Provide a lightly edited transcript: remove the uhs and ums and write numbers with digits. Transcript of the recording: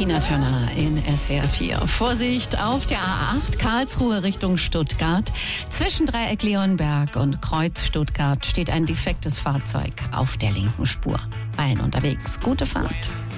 Tina Turner in SWR 4. Vorsicht auf der A8 Karlsruhe Richtung Stuttgart. Zwischen Dreieck Leonberg und Kreuz Stuttgart steht ein defektes Fahrzeug auf der linken Spur. Allen unterwegs gute Fahrt.